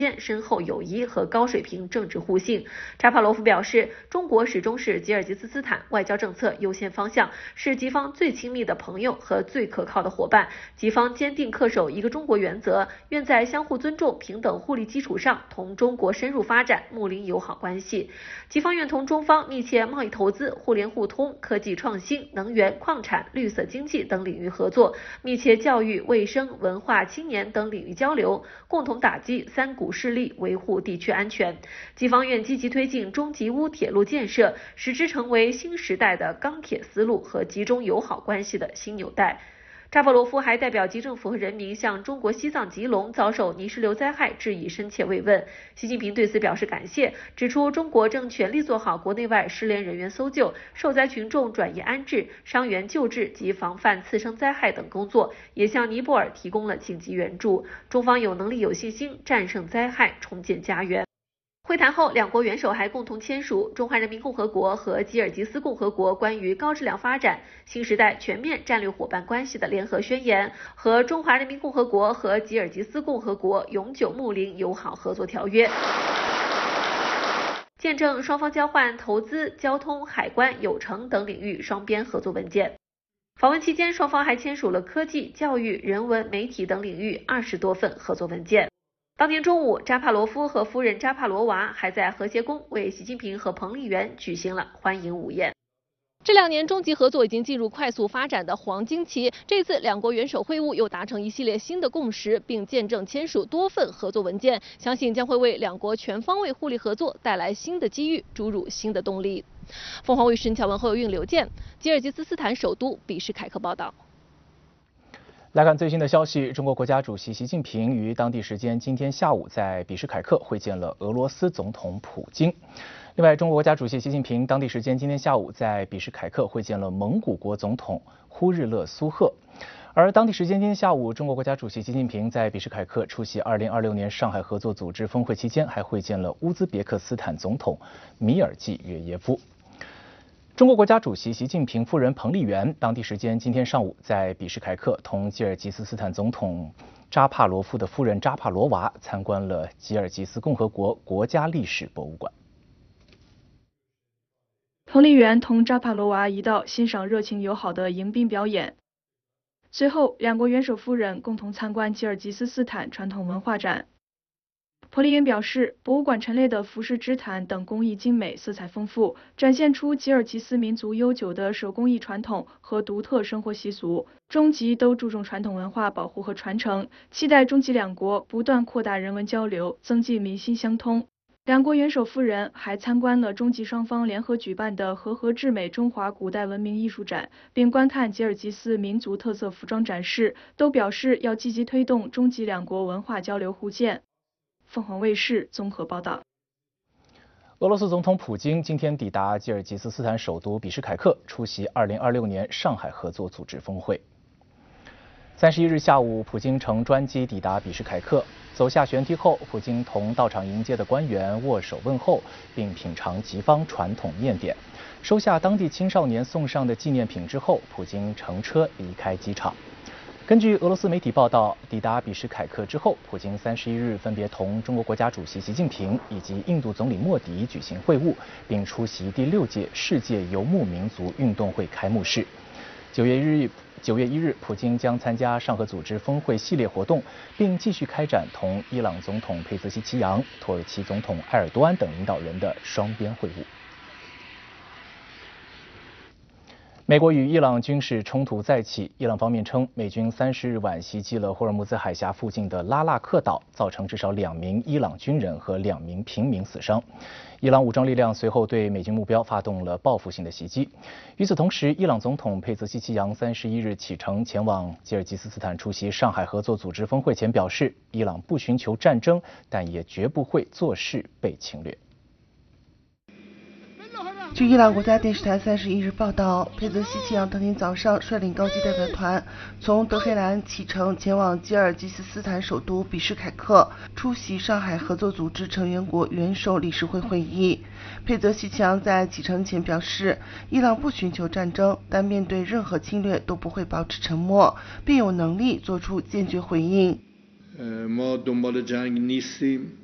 深厚友谊和高水平政治互信。扎帕罗夫表示，中国始终是吉尔吉斯斯坦外交政策优先方向，是吉方最亲密的朋友和最可靠的伙伴。吉方坚定恪守一个中国原则，愿在相互尊重、平等互利基础上同中国深入发展睦邻友好关系。吉方愿同中方密切贸易投资、互联互通、科技创新、能源、矿产、绿色经济等领域合作，密切教育、卫生、文化、青年等领域交流，共同打击三股势力，维护地区安全。吉方愿积极推进中吉乌铁路建设，使之成为新时代的钢铁丝路和吉中友好关系的新纽带。扎帕罗夫还代表吉政府和人民向中国西藏吉隆遭受泥石流灾害致以深切慰问。习近平对此表示感谢，指出中国正全力做好国内外失联人员搜救、受灾群众转移安置、伤员救治及防范次生灾害等工作，也向尼泊尔提供了紧急援助。中方有能力、有信心战胜灾害，重建家园。会谈后，两国元首还共同签署《中华人民共和国和吉尔吉斯共和国关于高质量发展新时代全面战略伙伴关系的联合宣言》和《中华人民共和国和吉尔吉斯共和国永久睦邻友好合作条约》，见证双方交换投资、交通、海关、有成等领域双边合作文件。访问期间，双方还签署了科技、教育、人文、媒体等领域20多份合作文件。当天中午，扎帕罗夫和夫人扎帕罗娃还在和谐宫为习近平和彭丽媛举行了欢迎午宴。 这2年中吉合作已经进入快速发展的黄金期，这次两国元首会晤又达成一系列新的共识，并见证签署多份合作文件，相信将会为两国全方位互利合作带来新的机遇，注入新的动力。凤凰卫视陈巧文、侯友运、刘健，吉尔吉斯斯坦首都比什凯克报道。 来看最新的消息，中国国家主席习近平于当地时间今天下午在比什凯克会见了俄罗斯总统普京。另外，中国国家主席习近平当地时间今天下午在比什凯克会见了蒙古国总统呼日勒苏赫。而当地时间今天下午，中国国家主席习近平在比什凯克出席2026年上海合作组织峰会期间，还会见了乌兹别克斯坦总统米尔济约耶夫。中国国家主席习近平夫人彭丽媛当地时间今天上午在比什凯克同吉尔吉斯斯坦总统扎帕罗夫的夫人扎帕罗娃参观了吉尔吉斯共和国国家历史博物馆。 彭丽媛同扎帕罗娃一道欣赏热情友好的迎宾表演。随后，两国元首夫人共同参观吉尔吉斯斯坦传统文化展。彭丽媛表示，博物馆陈列的服饰织毯等工艺精美、色彩丰富，展现出吉尔吉斯民族悠久的手工艺传统和独特生活习俗。中吉都注重传统文化保护和传承，期待中吉两国不断扩大人文交流，增进民心相通。两国元首夫人还参观了中吉双方联合举办的和合至美中华古代文明艺术展，并观看吉尔吉斯民族特色服装展示，都表示要积极推动中吉两国文化交流互鉴。凤凰卫视综合报道。 俄罗斯总统普京今天抵达吉尔吉斯斯坦首都比什凯克，出席2026年上海合作组织峰会。31日下午，普京乘专机抵达比什凯克，走下舷梯后，普京同到场迎接的官员握手问候，并品尝吉方传统面点，收下当地青少年送上的纪念品之后，普京乘车离开机场。根据俄罗斯媒体报道，抵达比什凯克之后，普京31日分别同中国国家主席习近平以及印度总理莫迪举行会晤，并出席第6届世界游牧民族运动会开幕式。9月1日，普京将参加上合组织峰会系列活动，并继续开展同伊朗总统佩泽西奇扬、土耳其总统埃尔多安等领导人的双边会晤。美国与伊朗军事冲突再起，伊朗方面称，美军30日晚袭击了霍尔木兹海峡附近的拉腊克岛，造成至少2名伊朗军人和2名平民死伤。伊朗武装力量随后对美军目标发动了报复性的袭击。与此同时，伊朗总统佩泽西奇扬31日启程前往吉尔吉斯斯坦出席上海合作组织峰会前表示，伊朗不寻求战争，但也绝不会坐视被侵略。 据伊朗国家电视台31日报道，佩泽西奇扬当天早上率领高级代表团从德黑兰启程前往吉尔吉斯斯坦首都比什凯克，出席上海合作组织成员国元首理事会会议。佩泽西奇扬在启程前表示，伊朗不寻求战争，但面对任何侵略都不会保持沉默，并有能力做出坚决回应。 ما دنبال جنگ نیستیم